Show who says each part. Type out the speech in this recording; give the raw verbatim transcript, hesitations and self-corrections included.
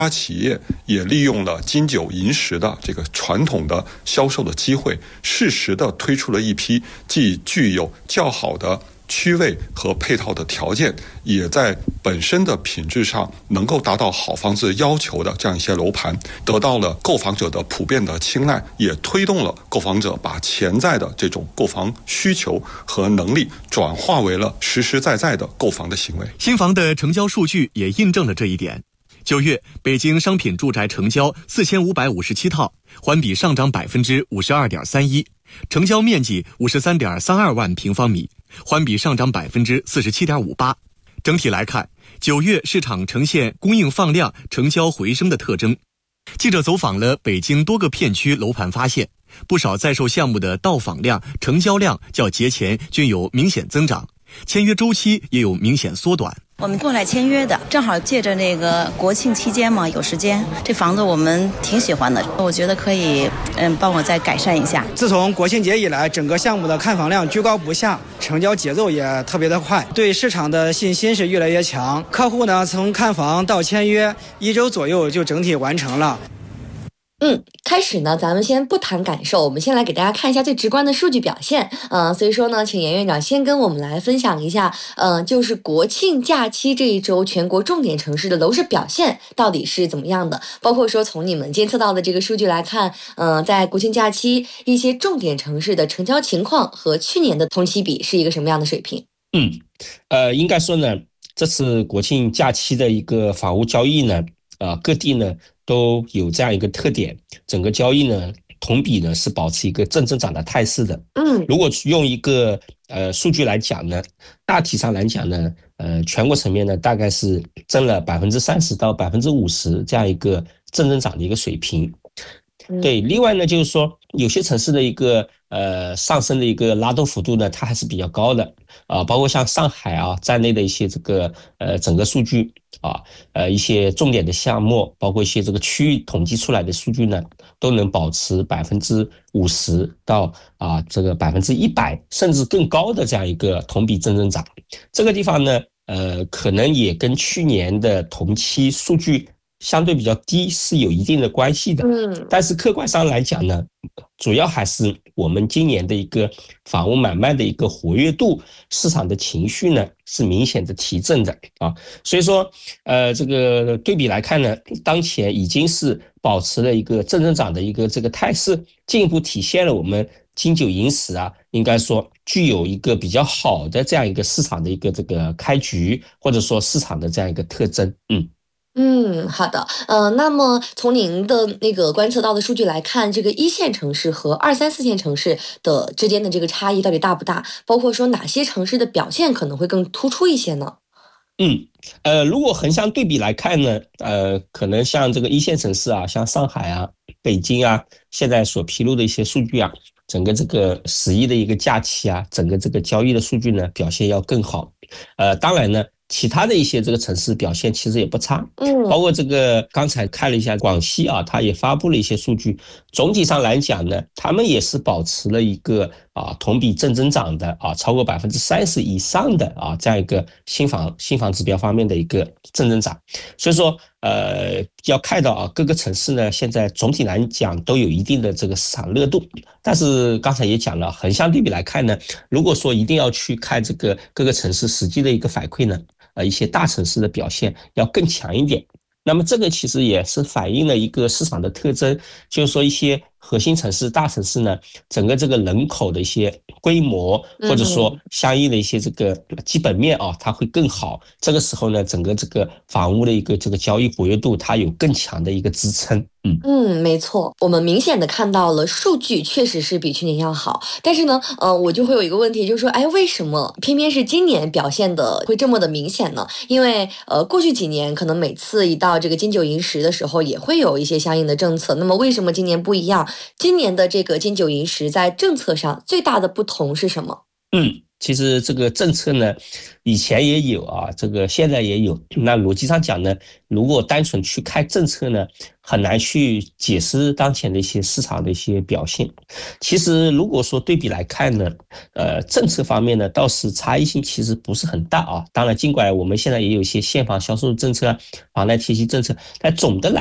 Speaker 1: 企业也利用了金九银十的这个传统的销售的机会，适时的推出了一批既具有较好的区位和配套的条件，也在本身的品质上能够达到好房子要求的这样一些楼盘，得到了购房者的普遍的青睐，也推动了购房者把潜在的这种购房需求和能力转化为了实实在在的购房的行为。
Speaker 2: 新房的成交数据也印证了这一点。九月，北京商品住宅成交四千五百五十七套，环比上涨百分之五十二点三一，成交面积五十三点三二万平方米，环比上涨百分之四十七点五八。整体来看，九月市场呈现供应放量、成交回升的特征。记者走访了北京多个片区楼盘，发现不少在售项目的到访量、成交量较节前均有明显增长，签约周期也有明显缩短。
Speaker 3: 我们过来签约的，正好借着那个国庆期间嘛，有时间，这房子我们挺喜欢的，我觉得可以，嗯，帮我再改善一下。
Speaker 4: 自从国庆节以来，整个项目的看房量居高不下，成交节奏也特别的快，对市场的信心是越来越强。客户呢，从看房到签约，一周左右就整体完成了。
Speaker 5: 嗯，开始呢，咱们先不谈感受，我们先来给大家看一下最直观的数据表现。嗯、呃，所以说呢，请严院长先跟我们来分享一下，嗯、呃，就是国庆假期这一周全国重点城市的楼市表现到底是怎么样的？包括说从你们监测到的这个数据来看，嗯、呃，在国庆假期一些重点城市的成交情况和去年的同期比是一个什么样的水平？
Speaker 6: 嗯，呃，应该说呢，这次国庆假期的一个房屋交易呢，啊、呃，各地呢都有这样一个特点，整个交易呢同比呢是保持一个正增长的态势的。
Speaker 5: 嗯，
Speaker 6: 如果用一个呃数据来讲呢，大体上来讲呢，呃全国层面呢大概是增了百分之三十到百分之五十这样一个正增长的一个水平。对，另外呢，就是说有些城市的一个呃上升的一个拉动幅度呢，它还是比较高的啊，包括像上海啊在内的一些这个呃整个数据啊，呃一些重点的项目，包括一些这个区域统计出来的数据呢，都能保持百分之五十到啊这个百分之一百甚至更高的这样一个同比正增长。这个地方呢，呃可能也跟去年的同期数据相对比较低是有一定的关系的。
Speaker 5: 嗯，
Speaker 6: 但是客观上来讲呢，主要还是我们今年的一个房屋买卖的一个活跃度，市场的情绪呢是明显的提振的啊。所以说，呃，这个对比来看呢，当前已经是保持了一个正增长的一个这个态势，进一步体现了我们金九银十啊，应该说具有一个比较好的这样一个市场的一个这个开局，或者说市场的这样一个特征。嗯。
Speaker 5: 嗯，好的，呃，那么从您的那个观测到的数据来看，这个一线城市和二三四线城市的之间的这个差异到底大不大？包括说哪些城市的表现可能会更突出一些呢？
Speaker 6: 嗯，呃，如果横向对比来看呢，呃，可能像这个一线城市啊，像上海啊、北京啊，现在所披露的一些数据啊，整个这个十一的一个假期啊，整个这个交易的数据呢，表现要更好。呃，当然呢，其他的一些这个城市表现其实也不差，
Speaker 5: 嗯，
Speaker 6: 包括这个刚才看了一下广西啊，它也发布了一些数据，总体上来讲呢，他们也是保持了一个啊同比正增长的啊超过百分之三十以上的啊这样一个新房新房指标方面的一个正增长，所以说呃要看到啊各个城市呢现在总体来讲都有一定的这个市场热度，但是刚才也讲了，横向对比来看呢，如果说一定要去看这个各个城市实际的一个反馈呢，呃，一些大城市的表现要更强一点。那么这个其实也是反映了一个市场的特征，就是说一些核心城市、大城市呢，整个这个人口的一些规模，或者说相应的一些这个基本面啊，它会更好。这个时候呢，整个这个房屋的一个这个交易活跃度，它有更强的一个支撑。嗯
Speaker 5: 嗯，没错，我们明显的看到了数据确实是比去年要好，但是呢，呃，我就会有一个问题，就是说，哎，为什么偏偏是今年表现的会这么的明显呢？因为呃，过去几年可能每次一到这个金九银十的时候，也会有一些相应的政策，那么为什么今年不一样？今年的这个金九银十在政策上最大的不同是什么？
Speaker 6: 嗯。 其实这个政策呢，以前也有啊，这个现在也有。那逻辑上讲呢，如果单纯去看政策呢，很难去解释当前的一些市场的一些表现。其实如果说对比来看呢，呃，政策方面呢，倒是差异性其实不是很大啊。当然，尽管我们现在也有一些现房销售政策、房贷贴息政策，但总的来